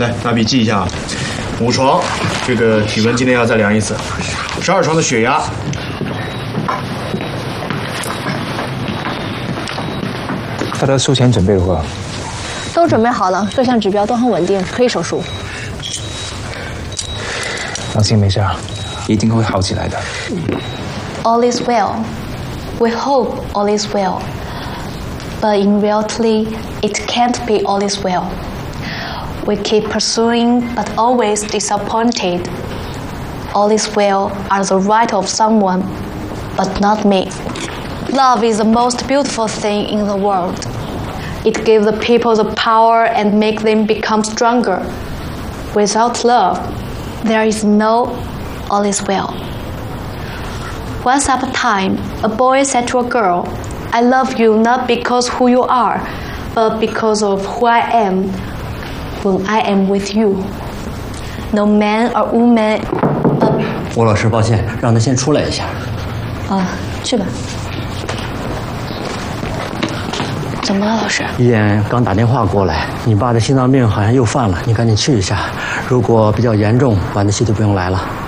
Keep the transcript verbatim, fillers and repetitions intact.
来拿笔记一下啊。五床，这个体温今天要再量一次。十二床的血压。 他的术前准备如何？ 都准备好了，各项指标都很稳定，可以手术。 放心，没事，一定会好起来的。 All is well. We hope all is well. But in reality, it can't be all is well. We keep pursuing, but always disappointed. All is well are the right of someone, but not me. Love is the most beautiful thing in the world. It gives the people the power and makes them become stronger. Without love, there is no all is well. Once upon a time, a boy said to a girl, I love you not because who you are, but because of who I am when I am with you. No man or woman... 吴老师，抱歉，让他先出来一下。 啊，去吧。怎么了，老师？ 医院刚打电话过来，你爸的心脏病好像又犯了，你赶紧去一下。如果比较严重，晚自习就不用来了。